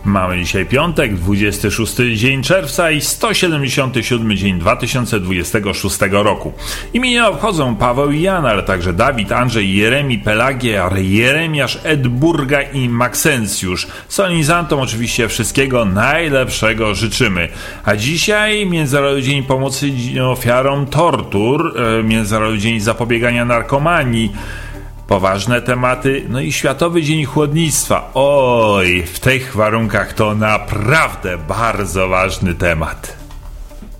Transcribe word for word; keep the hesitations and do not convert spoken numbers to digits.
Mamy dzisiaj piątek, dwudziesty szósty dzień czerwca i sto siedemdziesiąty siódmy dzień dwa tysiące dwudziestego szóstego roku. Imienia obchodzą Paweł i Jan, ale także Dawid, Andrzej, Jeremi, Pelagier, Jeremiasz, Edburga i Maksencjusz. Solenizantom oczywiście wszystkiego najlepszego życzymy. A dzisiaj Międzynarodowy Dzień Pomocy Ofiarom Tortur, Międzynarodowy Dzień Zapobiegania Narkomanii, poważne tematy, no i Światowy Dzień Chłodnictwa. Oj, w tych warunkach to naprawdę bardzo ważny temat.